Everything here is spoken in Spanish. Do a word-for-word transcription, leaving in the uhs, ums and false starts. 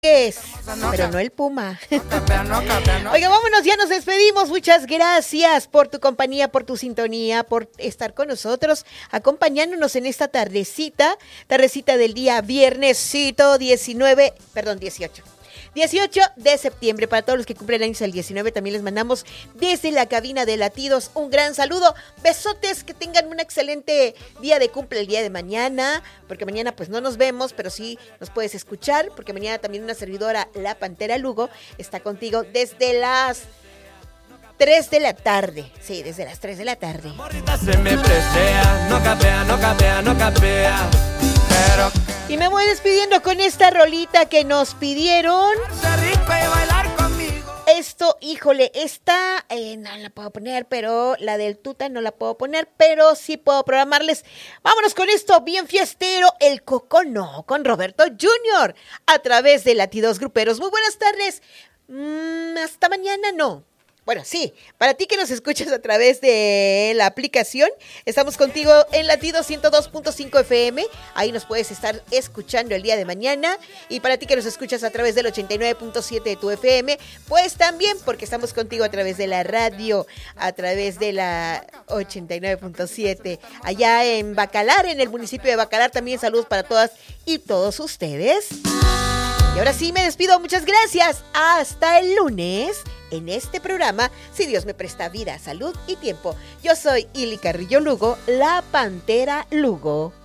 es, pero no el Puma. Oiga, vámonos, ya nos despedimos. Muchas gracias por tu compañía, por tu sintonía, por estar con nosotros, acompañándonos en esta tardecita, tardecita del día viernesito diecinueve, perdón, dieciocho. dieciocho de septiembre. Para todos los que cumplen años el diecinueve, también les mandamos desde la cabina de Latidos un gran saludo. Besotes, que tengan un excelente día de cumple el día de mañana, porque mañana pues no nos vemos, pero sí nos puedes escuchar, porque mañana también una servidora, la Pantera Lugo, está contigo desde las tres de la tarde. Sí, desde las tres de la tarde. Se me presea, no capea, no capea, no capea. Pero... Y me voy despidiendo con esta rolita que nos pidieron. Esto, híjole, esta eh, no la puedo poner, pero la del Tuta no la puedo poner, pero sí puedo programarles. Vámonos con esto, bien fiestero, el Cocono, con Roberto junior, a través de Latidos Gruperos. Muy buenas tardes. Mm, hasta mañana, no. Bueno, sí, para ti que nos escuchas a través de la aplicación, estamos contigo en Latido ciento dos punto cinco F M, ahí nos puedes estar escuchando el día de mañana, y para ti que nos escuchas a través del ochenta y nueve punto siete de tu F M, pues también, porque estamos contigo a través de la radio, a través de la ochenta y nueve punto siete, allá en Bacalar, en el municipio de Bacalar, también saludos para todas y todos ustedes. Y ahora sí me despido, muchas gracias, hasta el lunes en este programa, si Dios me presta vida, salud y tiempo. Yo soy Ili Carrillo Lugo, la Pantera Lugo.